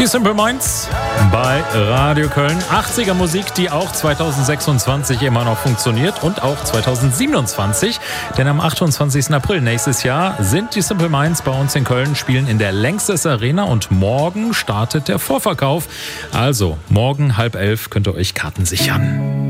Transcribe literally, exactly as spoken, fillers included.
Die Simple Minds bei Radio Köln. achtziger Musik, die auch zweitausendsechsundzwanzig immer noch funktioniert und auch zweitausendsiebenundzwanzig. Denn am achtundzwanzigsten April nächstes Jahr sind die Simple Minds bei uns in Köln, spielen in der Längstes Arena und morgen startet der Vorverkauf. Also morgen halb elf könnt ihr euch Karten sichern.